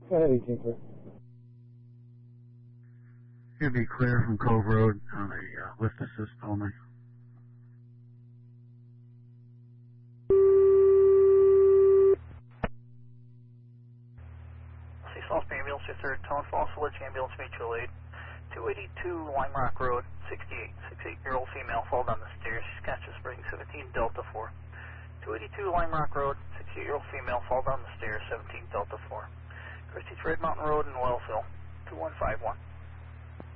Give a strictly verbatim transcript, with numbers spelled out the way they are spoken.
Go ahead, eighteen clear. You'd be clear from Cove Road on a uh, lift assist only. C South Ambulance, your third tone, false village ambulance, mutual aid. two eighty-two Lime Rock Road, sixty-eight, sixty-eight-year-old female fall down the stairs, Saskatchewan Springs, seventeen Delta four. two eighty-two Lime Rock Road, sixty-eight-year-old female fall down the stairs, seventeen Delta four. Christie's Red Mountain Road in Wellsville, two one five one.